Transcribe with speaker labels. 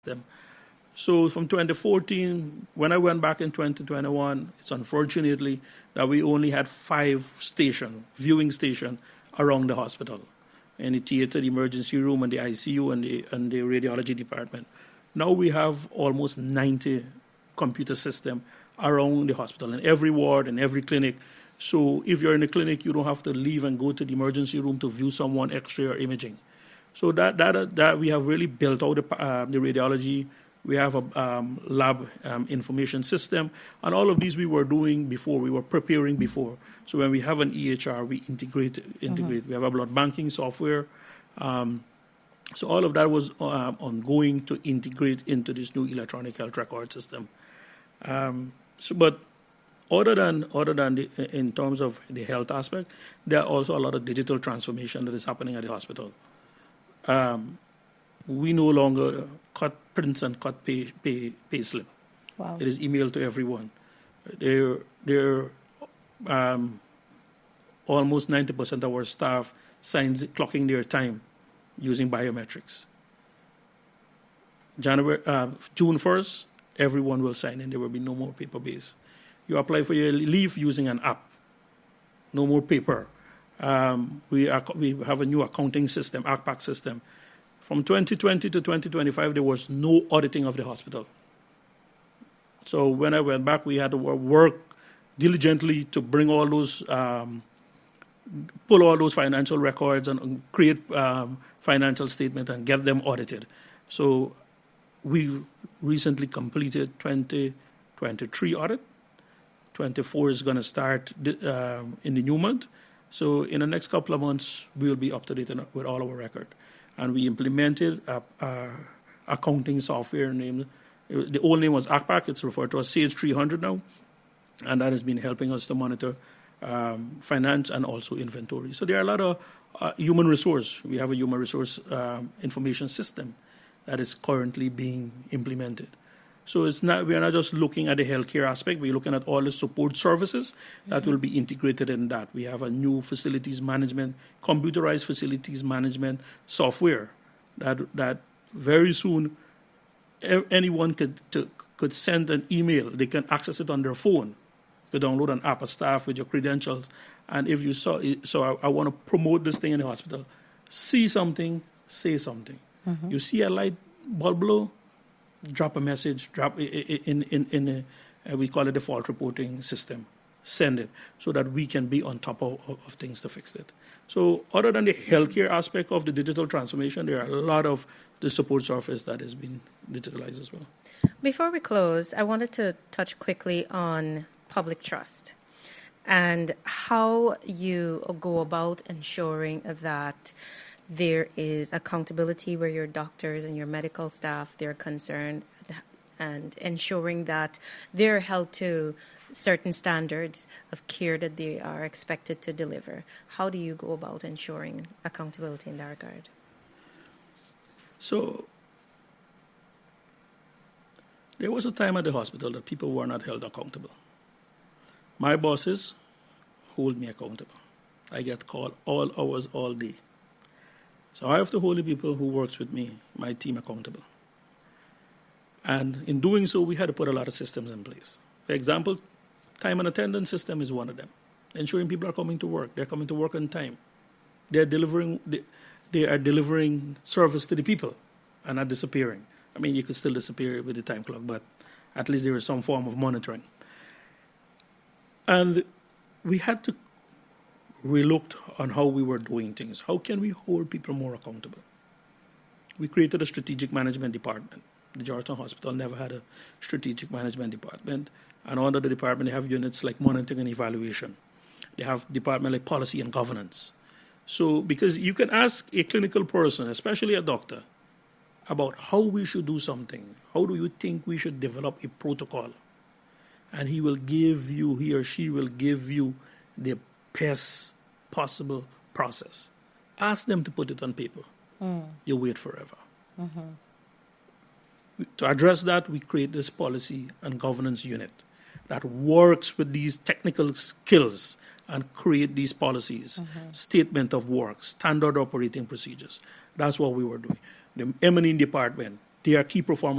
Speaker 1: system. So from 2014, when I went back in 2021, it's unfortunately that we only had 5 viewing station around the hospital, in the theater, the emergency room, and the ICU, and the radiology department. Now we have almost 90 computer system around the hospital, in every ward, in every clinic. So if you're in a clinic, you don't have to leave and go to the emergency room to view someone X-ray or imaging. So that we have really built out the radiology. We have a lab information system, and all of these we were doing before. We were preparing before. So when we have an EHR, we integrate. Mm-hmm. We have a blood banking software. So all of that was ongoing to integrate into this new electronic health record system. But other than in terms of the health aspect, there are also a lot of digital transformation that is happening at the hospital. We no longer cut prints and cut pay slip.
Speaker 2: Wow.
Speaker 1: It is emailed to everyone. They're almost 90% of our staff clocking their time using biometrics. June 1st, everyone will sign in. There will be no more paper-based. You apply for your leave using an app. No more paper. We have a new accounting system, ACPAC system. From 2020 to 2025, there was no auditing of the hospital. So when I went back, we had to work diligently to bring all those, pull all those financial records and create financial statement and get them audited. So we recently completed 2023 audit. 24 is going to start in the new month. So in the next couple of months, we'll be up to date with all our record. And we implemented a accounting software named, the old name was ACPAC, it's referred to as Sage 300 now, and that has been helping us to monitor finance and also inventory. So there are a lot of human resource. We have a human resource information system that is currently being implemented. So we are not just looking at the healthcare aspect, we're looking at all the support services that will be integrated in that. We have a new facilities management, computerized facilities management software that very soon anyone could send an email. They can access it on their phone. You download an app, a staff with your credentials. And if you saw it, so I want to promote this thing in the hospital. See something, say something. Mm-hmm. You see a light bulb blow, drop a message, drop in we call it the fault reporting system. Send it so that we can be on top of things to fix it. So other than the healthcare aspect of the digital transformation, there are a lot of the support surface that has been digitalized as well.
Speaker 2: Before we close, I wanted to touch quickly on public trust and how you go about ensuring that there is accountability where your doctors and your medical staff, they're concerned, and ensuring that they're held to certain standards of care that they are expected to deliver. How do you go about ensuring accountability in that regard?
Speaker 1: So there was a time at the hospital that people were not held accountable. My bosses hold me accountable. I get called all hours, all day. So I have to hold the people who works with me, my team, accountable. And in doing so, we had to put a lot of systems in place. For example, time and attendance system is one of them. Ensuring people are coming to work. They're coming to work on time. They are delivering service to the people and not disappearing. I mean, you could still disappear with the time clock, but at least there is some form of monitoring. And we had to relooked on how we were doing things. How can we hold people more accountable? We created a strategic management department. The Georgetown Hospital never had a strategic management department. And under the department, they have units like monitoring and evaluation. They have department like policy and governance. So because you can ask a clinical person, especially a doctor, about how we should do something. How do you think we should develop a protocol? And he or she will give you the best possible process. Ask them to put it on paper. You wait forever. Mm-hmm. To address that, we create this policy and governance unit that works with these technical skills and create these policies, statement of work, standard operating procedures. That's what we were doing. The M&E department, they are key performance